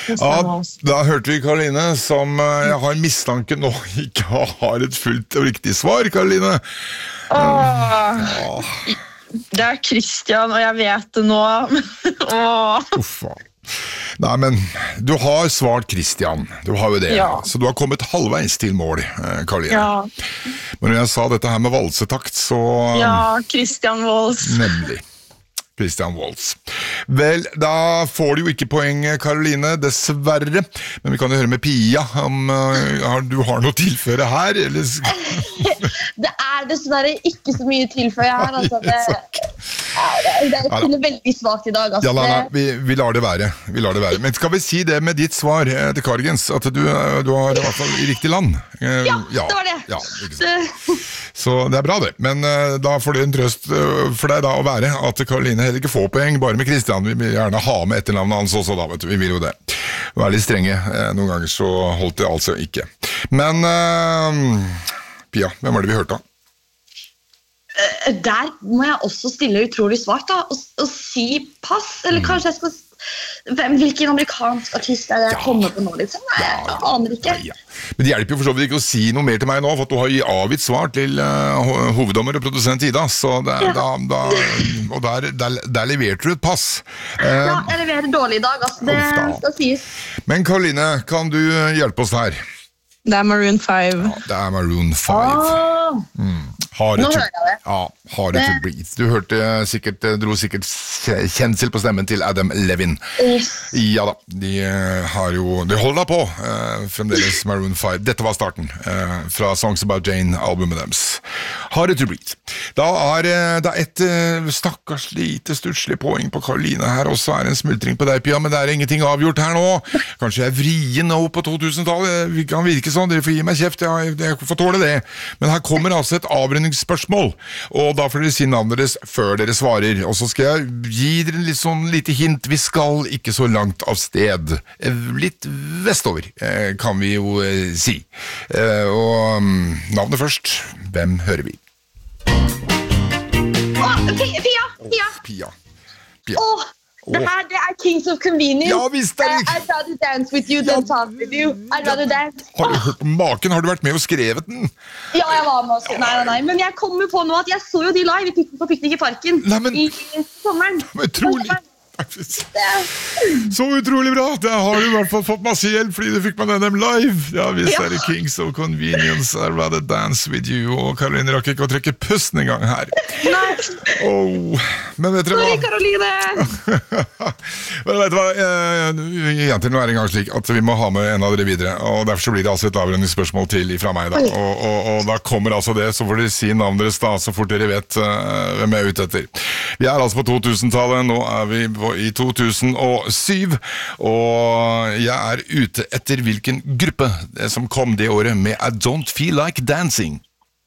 Ja, da hørte vi Karoline, som jeg har mistanke nå ikke har et fullt og riktig svar, Karoline. Det Christian, og jeg vet det nå. Uffa. Nei, men du har svart Christian, du har jo det, så du har kommet halvveis til mål, Karoline. Men når jeg sa dette her med valsetakt, så... Ja, Christian Waltz. Nemlig. Christian Waltz. Vel, da får du jo ikke poeng, Karoline, dessverre. Men vi kan jo høre med Pia om du har noe tilføre her, eller? Det dessverre ikke så mye tilføre her, altså. Det spiller veldig svagt i dag, altså. Ja, nei, vi lar det være. Men skal vi si det med ditt svar til Cargens, at du har i hvert fall i riktig land? Ja, det var det. Ja, ikke sant. Så det bra det, men da får det en trøst for deg da å være at Karoline heller ikke får poeng, bare med Christian. Vi vil gjerne ha med etternavnet hans også da, vet du. Vi vil jo det. Være litt strenge. Noen ganger så holdt det altså ikke. Men Pia, hvem var det vi hørte da? Der må jeg også stille utrolig svart da, og si pass, eller kanskje jeg skal... Hvilken amerikansk artist det jeg kommer på nå, liksom? Nei, jeg aner ikke. Men det hjelper jo for så vidt ikke å si noe mer til meg nå, for at du har avgitt svar til hoveddommer og produsent Ida, så og der leverte du et pass. Ja, jeg leverer dårlig i dag, altså. Det skal sies. Men Karoline, kan du hjelpe oss her? Det Maroon 5. Ja, det Maroon 5. Nå hører jeg det. Ja, Hard to Breathe. Du dro sikkert kjensel på stemmen til Adam Levin. Ja da, de holder da på, fremdeles Maroon 5. Dette var starten fra Songs About Jane, albumet deres. Hard to Breathe. Da det et stakkars lite stutslig poeng på Karoline her, og så en smultring på deg, Pia, men det ingenting avgjort her nå. Kanskje jeg vrien nå på 2000-tallet, vi kan virke sånn, dere får gi meg kjeft, jeg får tåle det. Men her kommer altså et avrundingsspørsmål, og da får dere si navnet deres før dere svarer, og så skal jeg gi dere litt sånn lite hint. Vi skal ikke så langt av sted, litt vestover, kan vi jo si. Og navnet først, hvem hører vi? Pia. Det Kings of Convenience. Ja, visst det. I'd rather dance with you than talk with you. I'd rather dance. Har du hørt på maken? Har du vært med og skrevet den? Ja, jeg var med og skrevet. Nei. Men jeg kommer på nå at jeg så jo de live på Piknik i Parken i sommeren. Utrolig. Så utrolig bra. Da har du i hvert fall fått masse hjelp fordi du fikk med dem live. Ja, visst det Kings of Convenience, I'd rather dance with you. Og Karoline rakk ikke å trekke pusten en gang her. Nei. Men vet dere hva? Sorry, Karoline. Men vet du hva? Jenter, nå det en gang slik at vi må ha med en av dere videre, og derfor så blir det altså et avrundingsspørsmål til fra meg da. Og da kommer altså det, så får dere si navnet deres da, så fort dere vet hvem jeg ute etter. Vi altså på 2000-tallet, nå vi i 2007, og jeg ute etter hvilken gruppe som kom det året med I Don't Feel Like Dancing.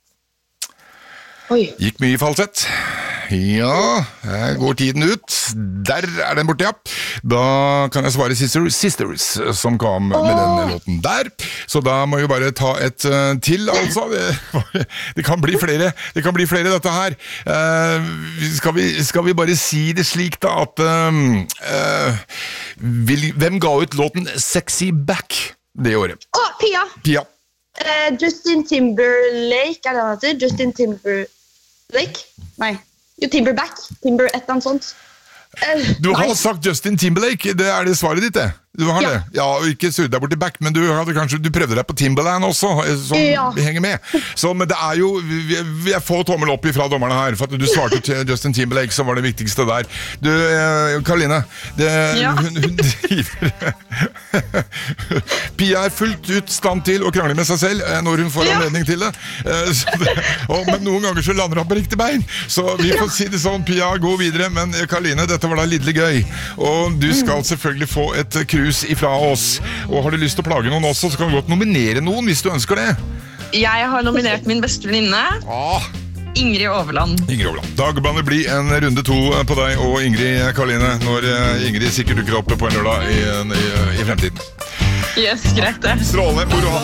Gikk mye i falsett. Ja, går tiden ut. Der den borte, ja. Da kan jeg svare Sisters, som kom med den låten der. Så da må vi bare ta et til, altså. Det kan bli flere. Det kan bli flere, dette her. Skal vi bare si det slik, da, at hvem ga ut låten Sexy Back det året? Pia. Justin Timberlake, det han heter? Justin Timberlake? Nei. Jo, Timberback. Et eller annet sånt. Du har sagt Justin Timberlake, det det svaret ditt, det. Du har det. Ja, og ikke surret deg bort til back, men du prøvde deg på Timberland også, som vi henger med. Så, men det jo, jeg får tommel opp fra dommerne her, for at du svarte til Justin Timberlake, som var det viktigste der. Du, Karoline, hun driver... Pia fullt ut stand til å krangle med seg selv når hun får anledning til det. Men noen ganger så lander hun på riktig bein. Så vi får si det sånn, Pia, gå videre, men Karoline, dette var da lidelig gøy. Og du skal selvfølgelig få et krus ifra oss. Og har du lyst til å plage noen også, så kan du godt nominere noen hvis du ønsker det. Jeg har nominert min beste venninne. Ingrid Overland. Dagbladet blir en runde 2 på deg og Ingrid, Karoline, når Ingrid sikkert dukker opp på en lørdag i fremtiden. Yes, greit det. Strålende, moro.